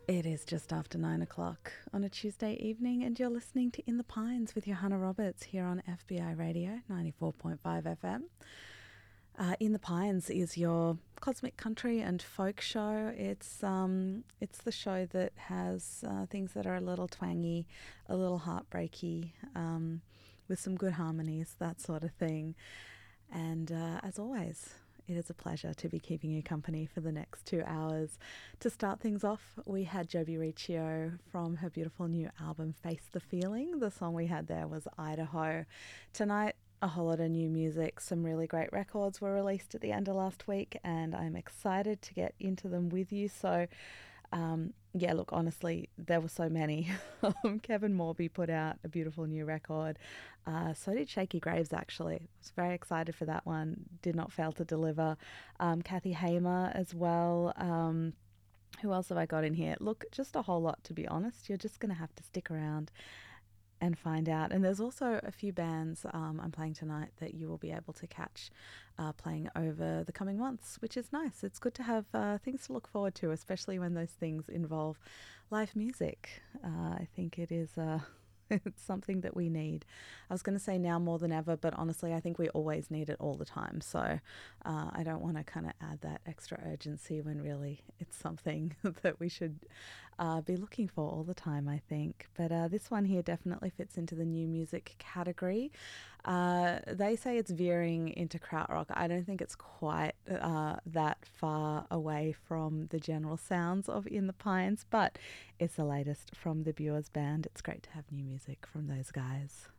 It is just after 9 o'clock on a Tuesday evening, and you're listening to In the Pines with Johanna Roberts here on FBI Radio 94.5 FM. In the Pines is your cosmic country and folk show. It's the show that has things that are a little twangy, a little heartbreaky, with some good harmonies, that sort of thing. And as always, it is a pleasure to be keeping you company for the next 2 hours. To start things off, we had Joby Riccio from her beautiful new album, Face the Feeling. The song we had there was Idaho. Tonight, a whole lot of new music. Some really great records were released at the end of last week, and I'm excited to get into them with you. So, yeah, look, honestly, there were so many. Kevin Morby put out a beautiful new record. So did Shaky Graves, actually. I was very excited for that one. Did not fail to deliver. Kathy Hamer as well. Who else have I got in here? Look, just a whole lot, to be honest. You're just going to have to stick around and find out. And there's also a few bands I'm playing tonight that you will be able to catch playing over the coming months, which is nice. It's good to have things to look forward to, especially when those things involve live music. I think it is it's something that we need. I was going to say now more than ever, but honestly, I think we always need it all the time. So I don't want to kind of add that extra urgency when really it's something that we should be looking for all the time, I think. But this one here definitely fits into the new music category. They say it's veering into krautrock. I don't think it's quite that far away from the general sounds of In the Pines, but it's the latest from the Buers Band. It's great to have new music from those guys.